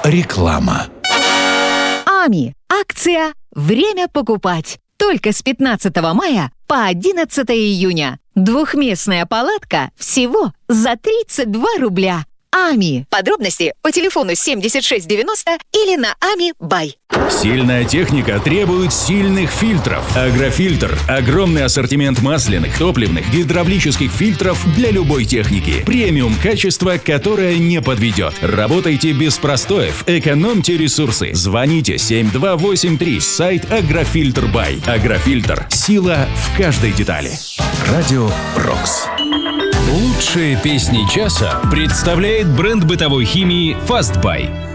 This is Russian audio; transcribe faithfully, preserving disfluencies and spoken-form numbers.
Реклама. АМИ. Акция «Время покупать». Только с пятнадцатого мая по одиннадцатое июня. Двухместная палатка всего за тридцать два рубля. АМИ. Подробности по телефону семьдесят шесть девяносто или на ами бай. Сильная техника требует сильных фильтров. Агрофильтр – огромный ассортимент масляных, топливных, гидравлических фильтров для любой техники. Премиум качество, которое не подведет. Работайте без простоев, экономьте ресурсы. Звоните семь два восемь три, сайт Агрофильтр Бай. Агрофильтр – сила в каждой детали. Радио Рокс. Лучшие песни часа представляет бренд бытовой химии Fast Buy.